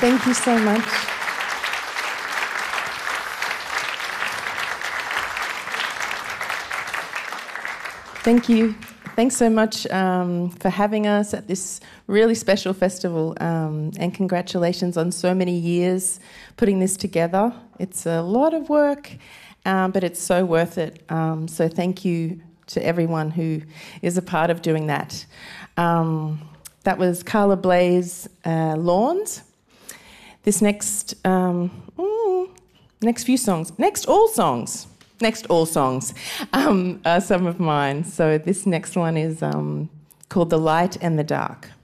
Thank you so much. Thank you. Thanks so much for having us at this really special festival, and congratulations on so many years putting this together. It's a lot of work, but it's so worth it. So thank you to everyone who is a part of doing that. That was Carla Bley's Lawns. This next few songs, next all songs are some of mine. So this next one is called The Light and the Dark.